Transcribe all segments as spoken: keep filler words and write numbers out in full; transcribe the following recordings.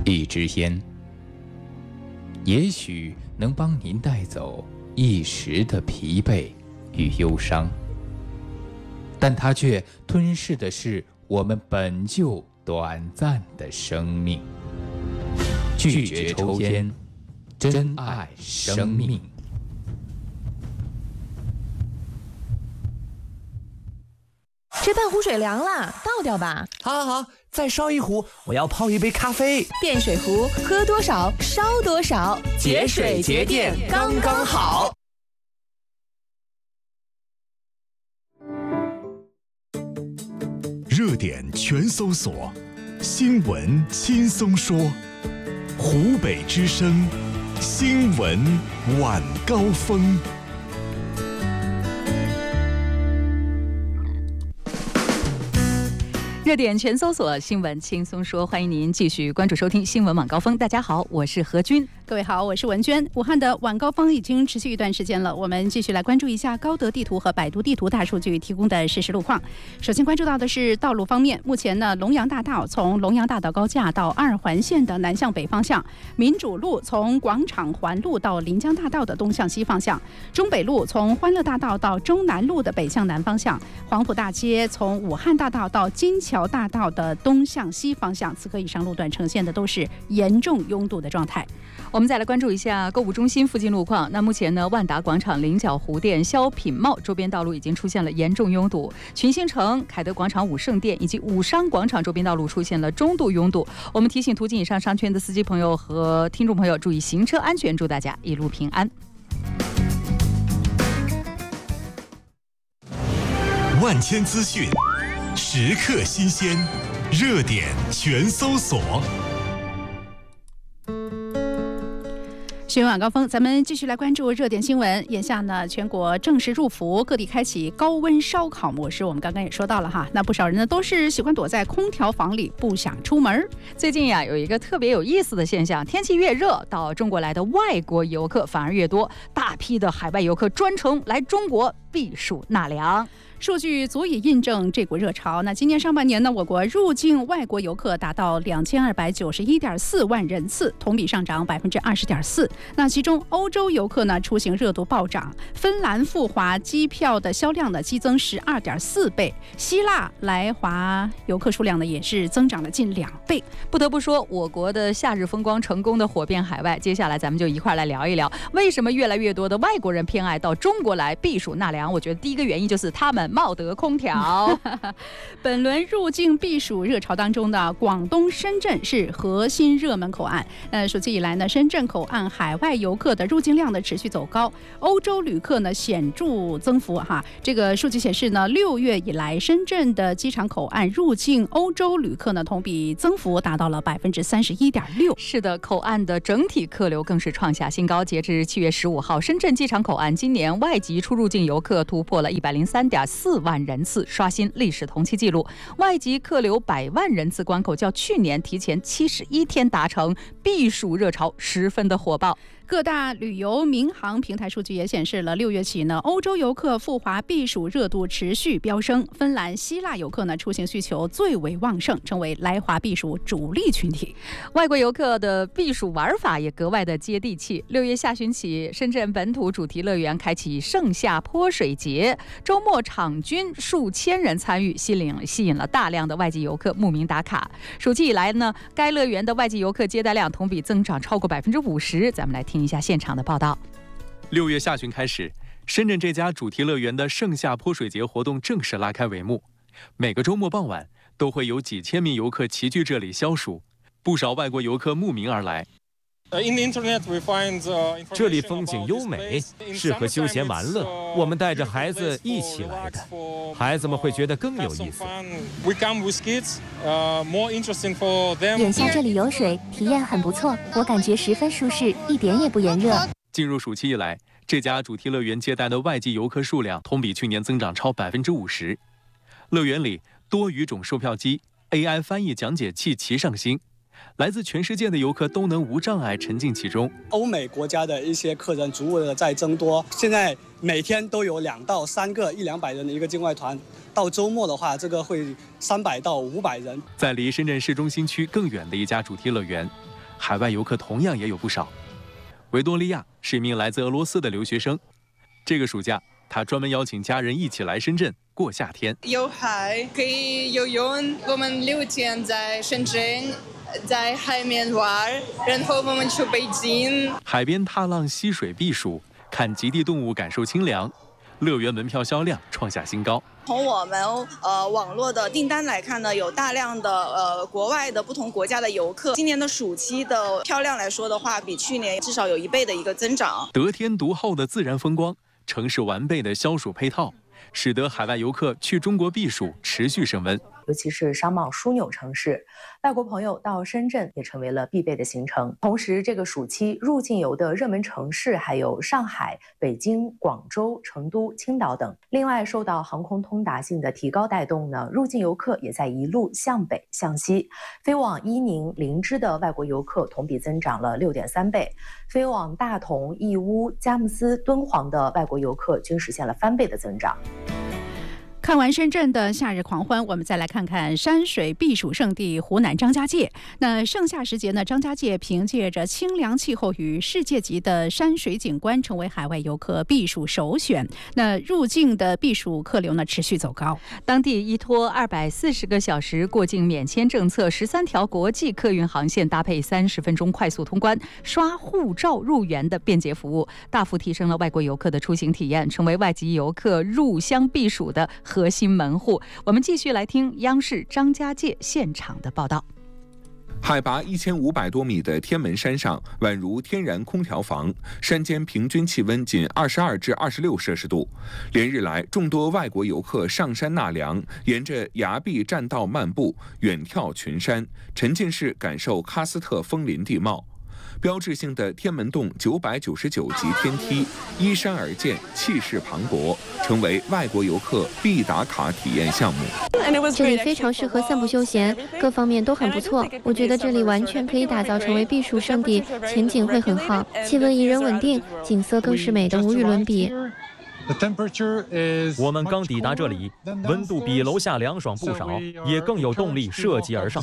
一支烟，也许能帮您带走一时的疲惫与忧伤，但它却吞噬的是我们本就短暂的生命。拒绝抽烟，珍爱生命。 这半壶水凉了，倒掉吧。 好好好，再烧一壶，我要泡一杯咖啡。 电水壶，喝多少烧多少， 节水节电刚刚好。 热点全搜索，新闻轻松说。湖北之声，新闻晚高峰。 热点全搜索，新闻轻松说，欢迎您继续关注收听新闻晚高峰。大家好，我是何军。 各位好，我是文娟。武汉的晚高峰已经持续一段时间了，我们继续来关注一下高德地图和百度地图大数据提供的实时路况。首先关注到的是道路方面，目前呢，龙阳大道从龙阳大道高架到二环线的南向北方向，民主路从广场环路到临江大道的东向西方向，中北路从欢乐大道到中南路的北向南方向，黄埔大街从武汉大道到金桥大道的东向西方向，此刻以上路段呈现的都是严重拥堵的状态。 我们再来关注一下购物中心附近路况。那目前呢，万达广场、菱角湖店、肖品茂周边道路已经出现了严重拥堵，群星城、凯德广场、武圣店以及武商广场周边道路出现了中度拥堵。我们提醒途经以上商圈的司机朋友和听众朋友注意行车安全，祝大家一路平安。 万千资讯，时刻新鲜，热点全搜索。 新闻晚高峰，咱们继续来关注热点新闻。眼下呢，全国正式入伏，各地开启高温烧烤模式。我们刚刚也说到了哈，那不少人呢都是喜欢躲在空调房里，不想出门。 最近呀，有一个特别有意思的现象，天气越热，到中国来的外国游客反而越多，大批的海外游客专程来中国避暑纳凉。 数据足以印证这股热潮。那今年上半年呢，我国入境外国游客达到两千二百九十一点四万人次，同比上涨百分之二十点四。那其中欧洲游客呢出行热度暴涨，芬兰赴华机票的销量呢激增十二点四倍，希腊来华游客数量呢也是增长了近两倍。 不得不说，我国的夏日风光成功的火遍海外。接下来咱们就一块来聊一聊，为什么越来越多的外国人偏爱到中国来避暑纳凉？我觉得第一个原因就是他们冒得空调。 本轮入境避暑热潮当中呢，广东深圳是核心热门口岸。呃，暑期以来呢，深圳口岸海外游客的入境量呢持续走高，欧洲旅客呢显著增幅哈。这个数据显示呢，六月以来，深圳的机场口岸入境欧洲旅客呢同比增幅达到了百分之三十一点六。 是的，口岸的整体客流更是创下新高。截至七月十五号，深圳机场口岸今年外籍出入境游客突破了一百零三点四万人次，刷新历史同期纪录。外籍客流百万人次关口较去年提前七十一天达成，避暑热潮十分的火爆。 各大旅游民航平台数据也显示了，六月起呢，欧洲游客赴华避暑热度持续飙升，芬兰、希腊游客呢出行需求最为旺盛，成为来华避暑主力群体。 外国游客的避暑玩法也格外的接地气。六月下旬起，深圳本土主题乐园开启盛夏泼水节，周末场均数千人参与，吸引吸引了大量的外籍游客慕名打卡。暑期以来呢，该乐园的外籍游客接待量同比增长超过百分之五十。咱们来听一下现场的报道。 六月下旬开始，深圳这家主题乐园的盛夏泼水节活动正式拉开帷幕。每个周末傍晚，都会有几千名游客齐聚这里消暑，不少外国游客慕名而来。 这里风景优美，适合休闲玩乐，我们带着孩子一起来的，孩子们会觉得更有意思。 眼下这里有水，体验很不错，我感觉十分舒适，一点也不炎热。 进入暑期以来，这家主题乐园接待的外籍游客数量同比去年增长超百分之五十。乐园里多语种售票机、A I 翻译讲解器齐上新。来自全世界的游客都能无障碍沉浸其中。 欧美国家的一些客人逐步的在增多，现在每天都有两到三个一两百人的一个境外团，到周末的话，这个会三百到五百人。 在离深圳市中心区更远的一家主题乐园， 海外游客同样也有不少。维多利亚是一名来自俄罗斯的留学生，这个暑假他专门邀请家人一起来深圳过夏天。 有海可以游泳，我们六天在深圳，在海面玩，然后我们去北京。 海边踏浪、溪水避暑，看极地动物，感受清凉。乐园门票销量创下新高。 从我们呃网络的订单来看呢，有大量的呃国外的不同国家的游客。今年的暑期的票量来说的话，比去年至少有一倍的一个增长。 得天独厚的自然风光，城市完备的消暑配套，使得海外游客去中国避暑持续升温。 尤其是商贸枢纽城市，外国朋友到深圳也成为了必备的行程。同时，这个暑期入境游的热门城市还有上海、北京、广州、成都、青岛等。另外，受到航空通达性的提高带动呢，入境游客也在一路向北向西。飞往伊宁、林芝的外国游客同比增长了六点三倍，飞往大同、义乌、佳木斯、敦煌的外国游客均实现了翻倍的增长。 看完深圳的夏日狂欢，我们再来看看山水避暑胜地湖南张家界。那盛夏时节呢，张家界凭借着清凉气候与世界级的山水景观，成为海外游客避暑首选。那入境的避暑客流呢持续走高， 当地依托二百四十个小时过境免签政策，十三条国际客运航线搭配三十分钟快速通关、刷护照入园的便捷服务，大幅提升了外国游客的出行体验，成为外籍游客入乡避暑的核心门户。我们继续来听央视张家界现场的报道。 海拔一千五百多米的天门山上，宛如天然空调房，山间平均气温仅二十二至二十六摄氏度。连日来，众多外国游客上山纳凉，沿着崖壁栈道漫步，远眺群山，沉浸式感受喀斯特枫林地貌。标志性的天门洞九百九十九级天梯依山而建，气势磅礴，成为外国游客必打卡体验项目。 这里非常适合散步休闲，各方面都很不错。我觉得这里完全可以打造成为避暑胜地，前景会很好，气温宜人稳定，景色更是美得无与伦比。 我们刚抵达这里，温度比楼下凉爽不少，也更有动力涉级而上。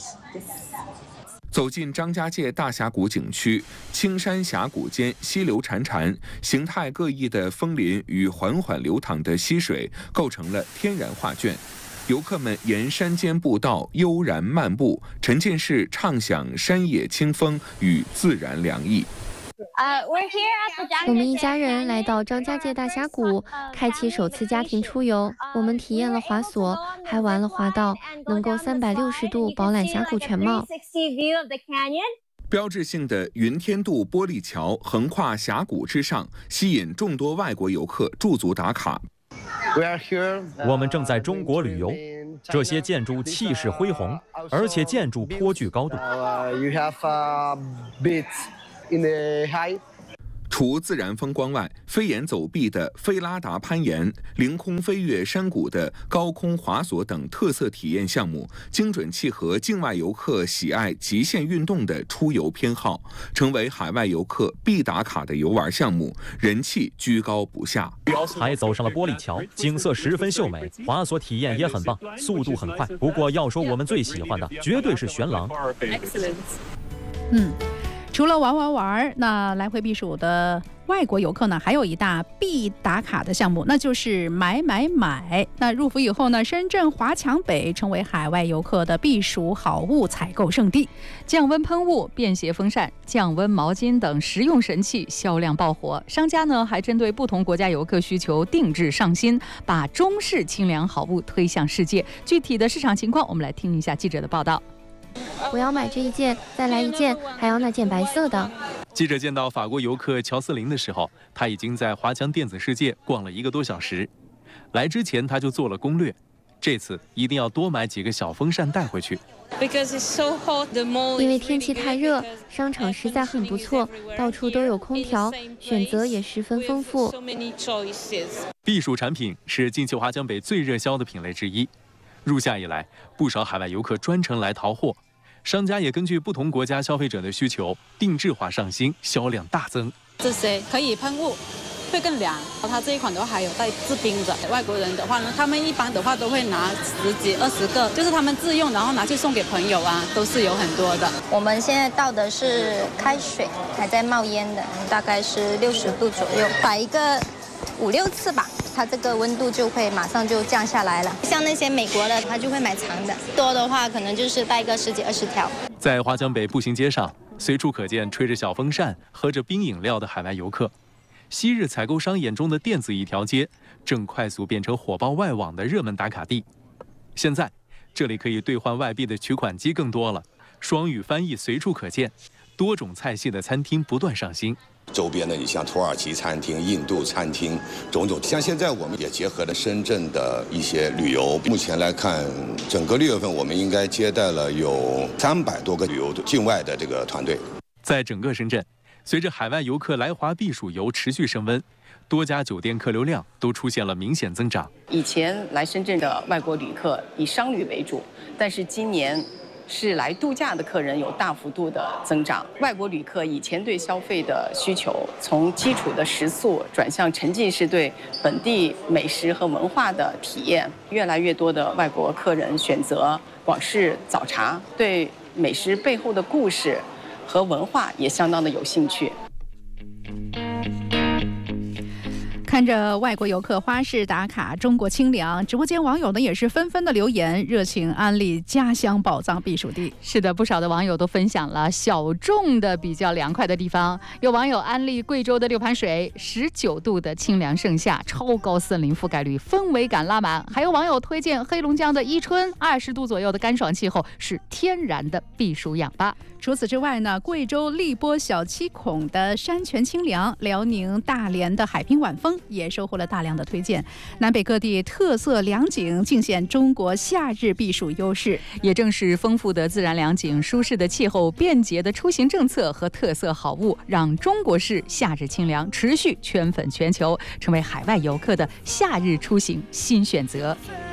走进张家界大峡谷景区，青山峡谷间溪流潺潺，形态各异的枫林与缓缓流淌的溪水构成了天然画卷。游客们沿山间步道悠然漫步，沉浸式畅享山野清风与自然凉意。 我们一家人来到张家界大峡谷，开启首次家庭出游。我们体验了滑索，还玩了滑道，能够三百六十度饱览峡谷全貌。 标志性的云天渡玻璃桥横跨峡谷之上，吸引众多外国游客驻足打卡。 我们正在中国旅游，这些建筑气势恢宏，而且建筑颇具高度。 除自然风光外，飞檐走壁的菲拉达攀岩、凌空飞越山谷的高空滑索等特色体验项目，精准契合境外游客喜爱极限运动的出游偏好，成为海外游客必打卡的游玩项目，人气居高不下。 还走上了玻璃桥，景色十分秀美，滑索体验也很棒，速度很快。不过要说我们最喜欢的，绝对是悬廊。 嗯。除了玩玩玩，那来回避暑的外国游客呢，还有一大必打卡的项目，那就是买买买。那入伏以后呢，深圳华强北成为海外游客的避暑好物采购圣地。 降温喷雾、便携风扇、降温毛巾等实用神器销量爆火。商家呢还针对不同国家游客需求定制上新，把中式清凉好物推向世界。具体的市场情况，我们来听一下记者的报道。 我要买这一件，再来一件，还要那件白色的。 记者见到法国游客乔斯林的时候，他已经在华强电子世界逛了一个多小时。来之前他就做了攻略，这次一定要多买几个小风扇带回去。 因为天气太热，商场实在很不错，到处都有空调，选择也十分丰富。 避暑产品是近期华强北最热销的品类之一。入夏以来，不少海外游客专程来淘货，商家也根据不同国家消费者的需求，定制化上新，销量大增。 这些可以喷雾， 会更凉。它这一款的话还有带制冰的，外国人的话呢，他们一般的话都会拿十几二十个，就是他们自用，然后拿去送给朋友啊，都是有很多的。 我们现在倒的是开水，还在冒烟的，大概是六十度左右，摆一个五六次吧，它这个温度就会马上就降下来了。像那些美国的，他就会买长的，多的话可能就是带个十几二十条。 在华强北步行街上，随处可见吹着小风扇、喝着冰饮料的海外游客。昔日采购商眼中的电子一条街，正快速变成火爆外网的热门打卡地。现在，这里可以兑换外币的取款机更多了，双语翻译随处可见，多种菜系的餐厅不断上新。 周边的，你像土耳其餐厅、印度餐厅，种种。像现在我们也结合了深圳的一些旅游。目前来看，整个六月份我们应该接待了有三百多个旅游境外的这个团队。 在整个深圳，随着海外游客来华避暑游持续升温，多家酒店客流量都出现了明显增长。 以前来深圳的外国旅客以商旅为主，但是今年是来度假的客人有大幅度的增长。外国旅客以前对消费的需求从基础的食宿转向沉浸式对本地美食和文化的体验，越来越多的外国客人选择广式早茶，对美食背后的故事和文化也相当的有兴趣。 看着外国游客花式打卡中国清凉，直播间网友呢也是纷纷的留言，热情安利家乡宝藏避暑地。 是的，不少的网友都分享了小众的比较凉快的地方。有网友安利贵州的六盘水，十九度的清凉盛夏，超高森林覆盖率，氛围感拉满。还有网友推荐黑龙江的伊春，二十度左右的干爽气候是天然的避暑氧吧。 除此之外呢，贵州荔波小七孔的山泉清凉，辽宁大连的海滨晚风也收获了大量的推荐。南北各地特色凉景尽显中国夏日避暑优势。 也正是丰富的自然凉景、舒适的气候、便捷的出行政策和特色好物，让中国式夏日清凉持续圈粉全球，成为海外游客的夏日出行新选择。